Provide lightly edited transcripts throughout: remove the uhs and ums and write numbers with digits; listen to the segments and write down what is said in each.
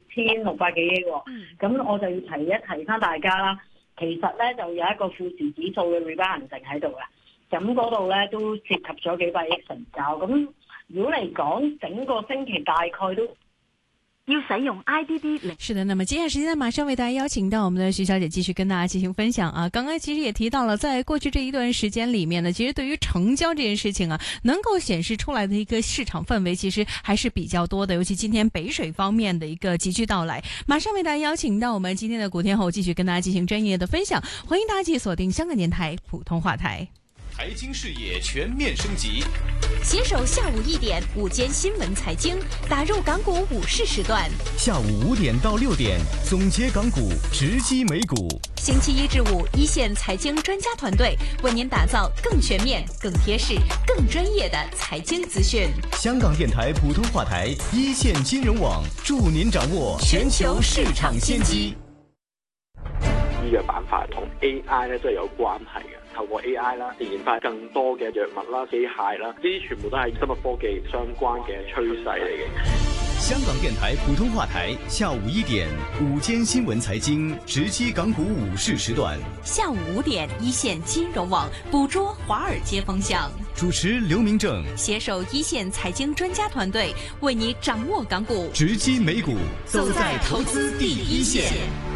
1600幾億喎。咁我就要提翻大家啦。其實咧就有一個富時指數嘅 rebalancing 喺度嘅，咁嗰度咧都涉及咗幾百億成交。咁如果嚟講，整個星期大概都要使用 IDD。 是的，那麼接下來時間馬上為大家邀請到我們的徐小姐繼續跟大家進行分享啊。剛剛其實也提到了，在過去這一段時間裏面呢，其實對於成交這件事情啊，能夠顯示出來的一個市場氛圍，其實還是比較多的。尤其今天北水方面的一個急劇到來，馬上為大家邀請到我們今天的古天后繼續跟大家進行專業的分享。歡迎大家繼續鎖定香港電台普通話台。 財經視野全面升級， 攜手下午1點午間新聞財經，打入港股午市時段。 下午5點到6點，總結港股，直擊美股。 星期1至5，一線財經專家團隊為您打造更全面、更貼市、更專業的財經資訊。 香港電台普通話台，一線金融網，助您掌握全球市場先機。 醫藥板塊同 AI 咧都係有關係嘅。透過 AI 啦，研發更多嘅藥物啦、機械啦，呢啲全部都係生物科技相關嘅趨勢嚟嘅。 香港電台普通話台，下午1點午間新聞財經，直擊港股午市時段。 下午5點，一線金融網捕捉華爾街風向。 主持劉明正， 攜手一線財經專家團隊，為你掌握港股， 直擊美股，走在投資第一線。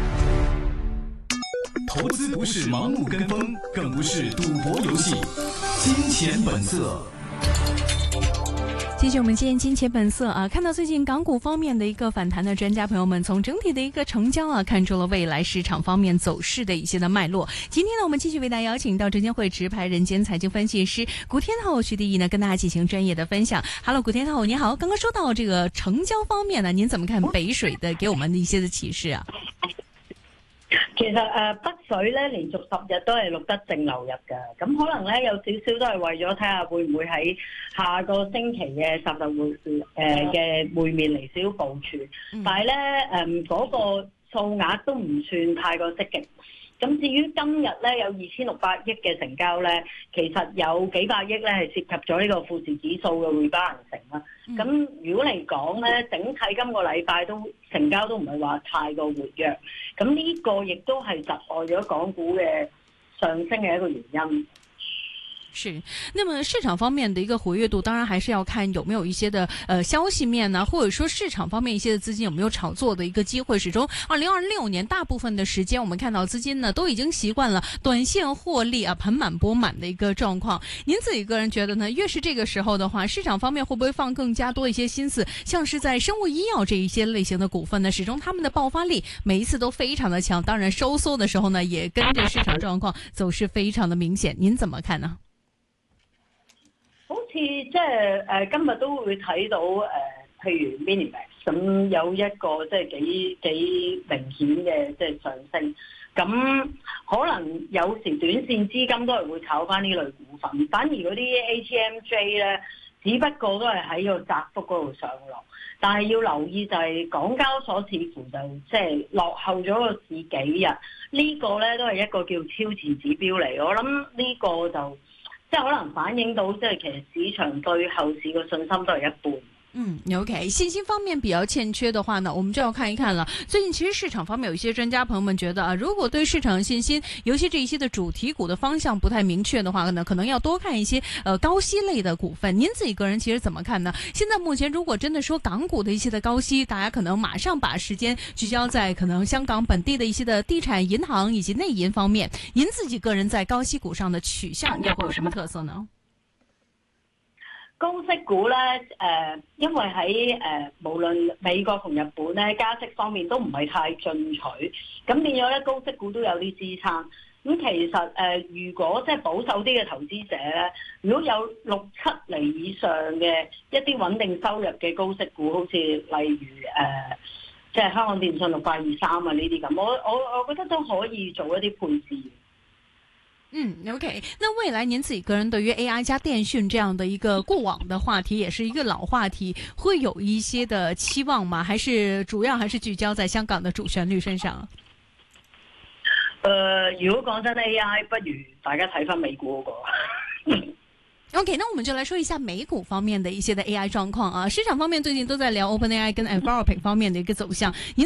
投資不是盲目跟風，更不是賭博遊戲。金錢本色。 繼續我們今天金錢本色啊，看到最近港股方面的一個反彈的專家朋友們，從整體的一個成交啊，看出了未來市場方面走勢的一些的脈絡。今天呢，我們繼續為大家邀請到證監會持牌人兼財經分析師古天后徐麗怡呢，跟大家進行專業的分享。Hello， 古天后你好，剛剛說到這個成交方面呢，您怎麼看北水的給我們的一些的啟示啊？ 其實北水咧連續10日都係錄得淨流入嘅，咁可能咧有少少都係為咗睇下會唔會喺下個星期嘅十日嘅會面嚟少少部署，但係咧嗰個數額都唔算太過積極。咁至於今日咧有2600億嘅成交咧，其實有幾百億咧係涉及咗呢個富時指數嘅rebalancing啦。咁如果嚟講咧，整體今個禮拜都成交都唔係話太過活躍，咁呢個亦都係窒礙咗港股嘅上升嘅一個原因。 是，那麼市場方面的一個活躍度，當然還是要看有沒有一些的消息面呢，或者說市場方面一些的資金有沒有炒作的一個機會。始終2026年大部分的時間，我們看到資金呢都已經習慣了短線獲利啊，盆滿缽滿的一個狀況。您自己個人覺得呢？越是這個時候的話，市場方面會不會放更加多一些心思，像是在生物醫藥這一些類型的股份呢？始終他們的爆發力每一次都非常的強，當然收縮的時候呢，也跟着市場狀況走勢非常的明顯。您怎麼看呢？ 好似即係今日都會睇到譬如 Minimax 咁有一個即係幾明顯嘅即係上升，咁可能有時短線資金都係會炒翻呢類股份，反而嗰啲 ATMJ 咧，只不過都係喺個窄幅嗰度上落，但係要留意就係港交所似乎就即係落後咗個市幾日，呢個咧都係一個叫超前指標嚟，我諗呢個就。即係可能反映到，即係其實市場對後市嘅信心都係一半。 OK， 信心方面比較欠缺的話呢，我們就要看一看了。最近其實市場方面有一些專家朋友們覺得啊，如果對市場信心，尤其這一些的主題股的方向不太明確的話呢，可能要多看一些高息類的股份。您自己個人其實怎麼看呢？現在目前如果真的說港股的一些的高息，大家可能馬上把時間聚焦在可能香港本地的一些的地產銀行以及內銀方面，您自己個人在高息股上的取向又會有什麼特色呢？ 高息股咧，因為喺無論美國同日本咧加息方面都唔係太進取，咁變咗咧高息股都有啲支撐。咁其實如果即係保守啲嘅投資者咧，如果有6-7厘以上嘅一啲穩定收入嘅高息股，好似例如即係香港電訊6823啊呢啲咁，我覺得都可以做一啲配置。 OK， 那未來您自己個人對於 AI 加電訊這樣的一個過往的話題，也是一個老話題，會有一些的期望嗎？還是主要還是聚焦在香港的主旋律身上？ 如果講真 AI， 不如大家睇翻美股嗰個。 OK， 那我們就來說一下美股方面的一些的 AI 狀況啊。市場方面最近都在聊 OpenAI 跟 Anthropic 方面的一個走向。